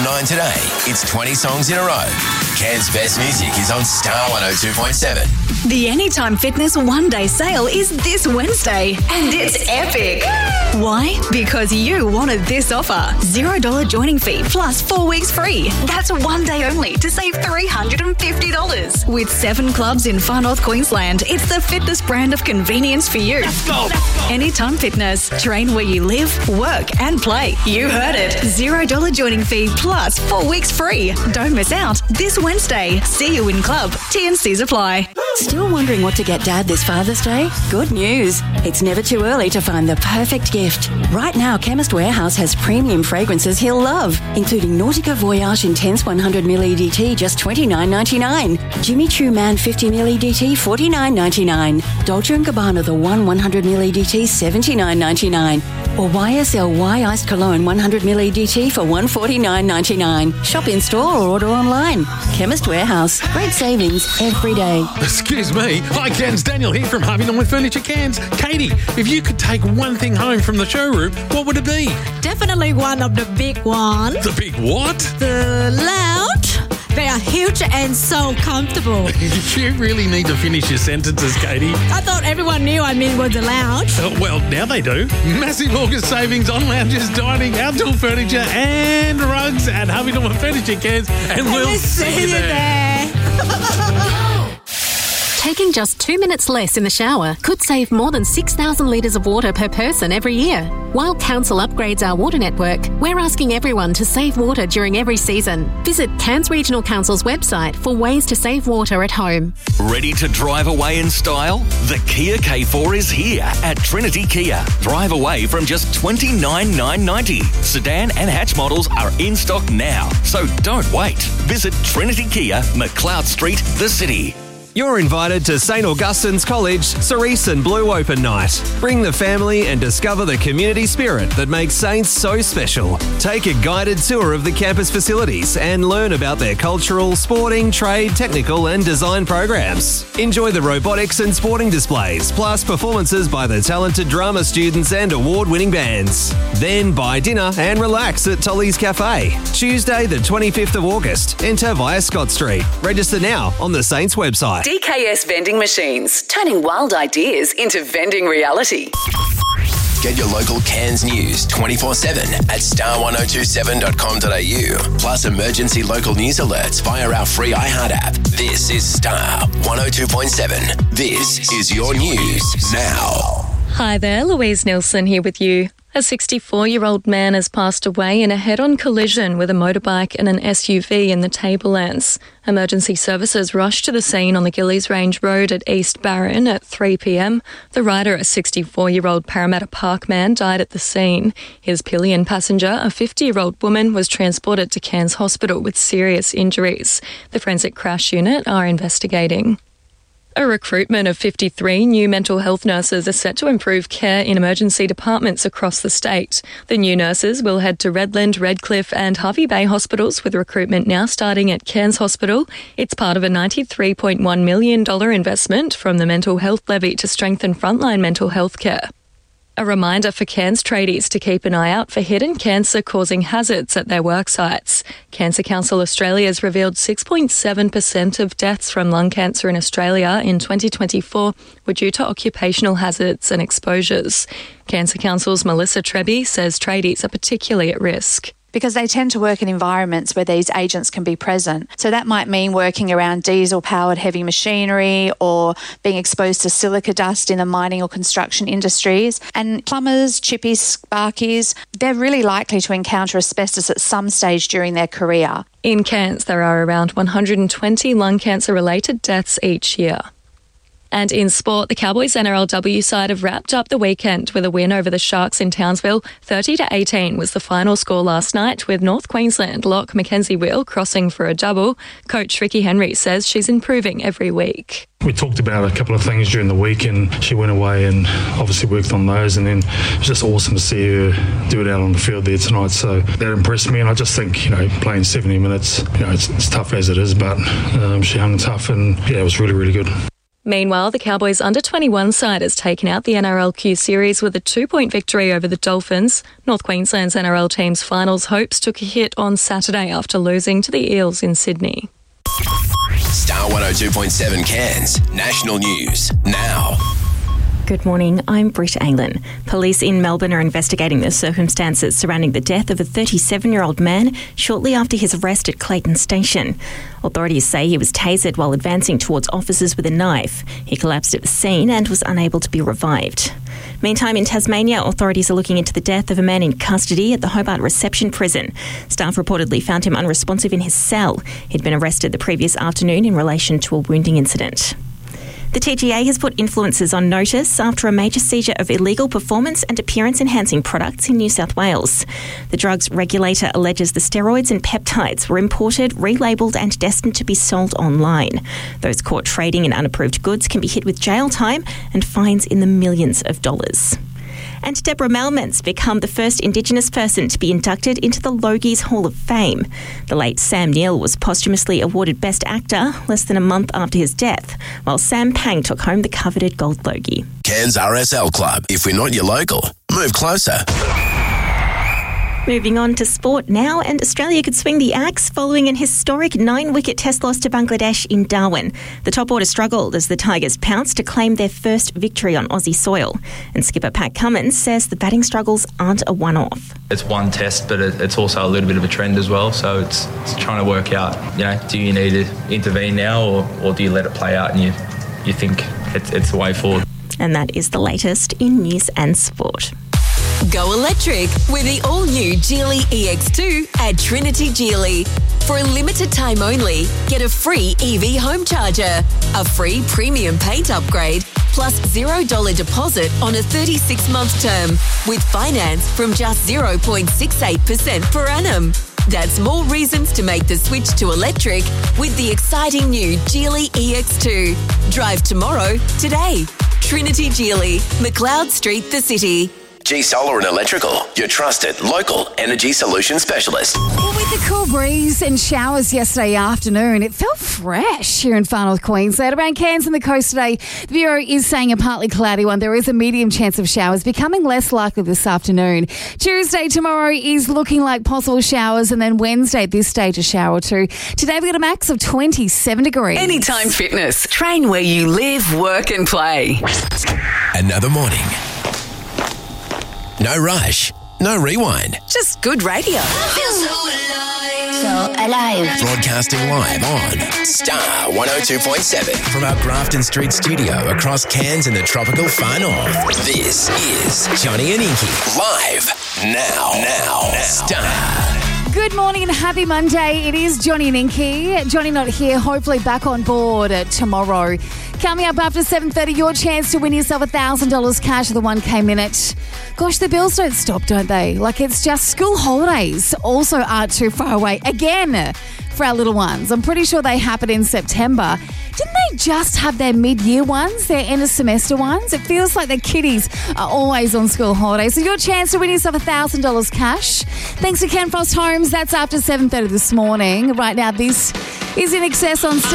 9 today. It's 20 songs in a row. Cairns' best music is on Star 102.7. The Anytime Fitness one-day sale is this Wednesday, and it's epic. Why? Because you wanted this offer. $0 joining fee plus 4 weeks free. That's one day only to save $350. With 7 clubs in Far North Queensland, it's the fitness brand of convenience for you. Let's go. Anytime Fitness. Train where you live, work and play. You heard it. $0 joining fee plus 4 weeks free. Don't miss out this Wednesday. See you in club. T&Cs apply. Still wondering what to get Dad this Father's Day? Good news. It's never too early to find the perfect gift. Right now, Chemist Warehouse has premium fragrances he'll love, including Nautica Voyage Intense 100ml EDT, just $29.99. Jimmy Choo Man 50ml EDT, $49.99. Dolce & Gabbana The One 100ml EDT, $79.99. Or YSL Iced Cologne 100ml EDT for $149.99. Shop in store or order online. Chemist Warehouse. Great savings every day. Excuse me. Hi, Cairns. Daniel here from Harvey Norman Furniture Cairns. Katie, if you could take one thing home from the showroom, what would it be? Definitely one of the big ones. The big what? The lounge. They are huge and so comfortable. You really need to finish your sentences, Katie. I thought everyone knew I mean was the lounge. Well, now they do. Massive August savings on lounges, dining, outdoor furniture and rugs at Harvey Norman Furniture Cairns. And we'll see you there. Taking just 2 minutes less in the shower could save more than 6,000 litres of water per person every year. While Council upgrades our water network, we're asking everyone to save water during every season. Visit Cairns Regional Council's website for ways to save water at home. Ready to drive away in style? The Kia K4 is here at Trinity Kia. Drive away from just $29,990. Sedan and hatch models are in stock now, so don't wait. Visit Trinity Kia, McLeod Street, the city. You're invited to St Augustine's College Cerise and Blue Open Night. Bring the family and discover the community spirit that makes Saints so special. Take a guided tour of the campus facilities and learn about their cultural, sporting, trade, technical and design programs. Enjoy the robotics and sporting displays, plus performances by the talented drama students and award-winning bands. Then buy dinner and relax at Tolly's Cafe. Tuesday the 25th of August. Enter via Scott Street. Register now on the Saints website. DKS Vending Machines, turning wild ideas into vending reality. Get your local Cairns news 24/7 at star1027.com.au. Plus emergency local news alerts via our free iHeart app. This is Star 102.7. This is your news now. Hi there, Louise Nilsson here with you. A 64-year-old man has passed away in a head-on collision with a motorbike and an SUV in the Tablelands. Emergency services rushed to the scene on the Gillies Range Road at East Barron at 3 p.m. The rider, a 64-year-old Parramatta Park man, died at the scene. His pillion passenger, a 50-year-old woman, was transported to Cairns Hospital with serious injuries. The Forensic Crash Unit are investigating. A recruitment of 53 new mental health nurses is set to improve care in emergency departments across the state. The new nurses will head to Redland, Redcliffe and Hervey Bay hospitals, with recruitment now starting at Cairns Hospital. It's part of a $93.1 million investment from the Mental Health Levy to strengthen frontline mental health care. A reminder for Cairns tradies to keep an eye out for hidden cancer-causing hazards at their work sites. Cancer Council Australia has revealed 6.7% of deaths from lung cancer in Australia in 2024 were due to occupational hazards and exposures. Cancer Council's Melissa Treby says tradies are particularly at risk. Because they tend to work in environments where these agents can be present. So that might mean working around diesel-powered heavy machinery or being exposed to silica dust in the mining or construction industries. And plumbers, chippies, sparkies, they're really likely to encounter asbestos at some stage during their career. In Cairns, there are around 120 lung cancer-related deaths each year. And in sport, the Cowboys NRLW side have wrapped up the weekend with a win over the Sharks in Townsville. 30-18 was the final score last night, with North Queensland lock Mackenzie Will crossing for a double. Coach Ricky Henry says she's improving every week. We talked about a couple of things during the week and she went away and obviously worked on those, and then it was just awesome to see her do it out on the field there tonight. So that impressed me, and I just think, playing 70 minutes, it's tough as it is, but she hung tough and, it was really, really good. Meanwhile, the Cowboys under-21 side has taken out the NRLQ series with a 2-point victory over the Dolphins. North Queensland's NRL team's finals hopes took a hit on Saturday after losing to the Eels in Sydney. Star 102.7 Cairns National News now. Good morning, I'm Britt Aylan. Police in Melbourne are investigating the circumstances surrounding the death of a 37-year-old man shortly after his arrest at Clayton Station. Authorities say he was tasered while advancing towards officers with a knife. He collapsed at the scene and was unable to be revived. Meantime, in Tasmania, authorities are looking into the death of a man in custody at the Hobart Reception Prison. Staff reportedly found him unresponsive in his cell. He'd been arrested the previous afternoon in relation to a wounding incident. The TGA has put influencers on notice after a major seizure of illegal performance and appearance-enhancing products in New South Wales. The drugs regulator alleges the steroids and peptides were imported, relabelled and destined to be sold online. Those caught trading in unapproved goods can be hit with jail time and fines in the millions of dollars. And Deborah Melman's become the first Indigenous person to be inducted into the Logies Hall of Fame. The late Sam Neill was posthumously awarded Best Actor less than a month after his death, while Sam Pang took home the coveted Gold Logie. Cairns RSL Club. If we're not your local, move closer. Moving on to sport now, and Australia could swing the axe following an historic 9-wicket test loss to Bangladesh in Darwin. The top order struggled as the Tigers pounced to claim their first victory on Aussie soil. And skipper Pat Cummins says the batting struggles aren't a one-off. It's one test, but it's also a little bit of a trend as well. So it's trying to work out, do you need to intervene now or do you let it play out and you think it's the way forward? And that is the latest in news and sport. Go electric with the all-new Geely EX2 at Trinity Geely. For a limited time only, get a free EV home charger, a free premium paint upgrade, plus $0 deposit on a 36-month term with finance from just 0.68% per annum. That's more reasons to make the switch to electric with the exciting new Geely EX2. Drive tomorrow, today. Trinity Geely, McLeod Street, the city. G Solar and Electrical, your trusted local energy solution specialist. Well, with the cool breeze and showers yesterday afternoon, it felt fresh here in far north Queensland. Around Cairns and the coast today, the Bureau is saying a partly cloudy one. There is a medium chance of showers, becoming less likely this afternoon. Tuesday, tomorrow is looking like possible showers, and then Wednesday, at this stage, a shower or two. Today, we've got a max of 27 degrees. Anytime Fitness. Train where you live, work and play. Another morning. No rush, no rewind. Just good radio. So alive. Broadcasting live on Star 102.7 from our Grafton Street studio across Cairns in the tropical far north. This is Johnny and Inky live now. Star. Good morning and happy Monday. It is Johnny and Inky. Johnny not here, hopefully back on board tomorrow. Coming up after 7:30, your chance to win yourself $1,000 cash of the 1K minute. Gosh, the bills don't stop, don't they? Like, it's just school holidays also aren't too far away. Again, for our little ones. I'm pretty sure they happen in September. Didn't they just have their mid-year ones, their end-of-semester ones? It feels like the kiddies are always on school holidays. So your chance to win yourself $1,000 cash. Thanks to Ken Frost Homes. That's after 7:30 this morning. Right now, this is In Excess on Star.